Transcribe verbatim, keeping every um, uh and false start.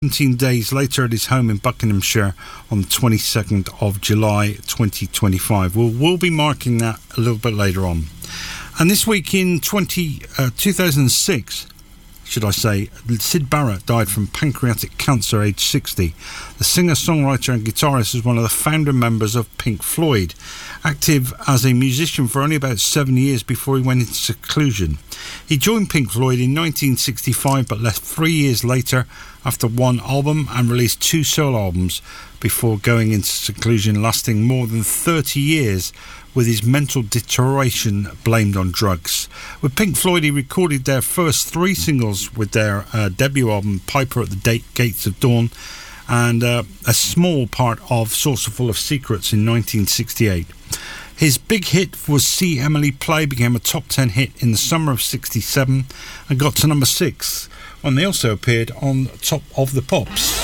seventeen days later at his home in Buckinghamshire on the twenty-second of July twenty twenty-five. We'll, we'll be marking that a little bit later on. And this week in twenty, uh, two thousand six, should I say, Syd Barrett died from pancreatic cancer, aged sixty. The singer, songwriter and guitarist is one of the founder members of Pink Floyd, active as a musician for only about seven years before he went into seclusion. He joined Pink Floyd in nineteen sixty-five but left three years later after one album and released two solo albums before going into seclusion, lasting more than thirty years with his mental deterioration blamed on drugs. With Pink Floyd, he recorded their first three singles with their uh, debut album, Piper at the D- Gates of Dawn, and uh, a small part of Saucerful of Secrets in nineteen sixty-eight. His big hit was See Emily Play, became a top ten hit in the summer of sixty-seven and got to number six when they also appeared on Top of the Pops.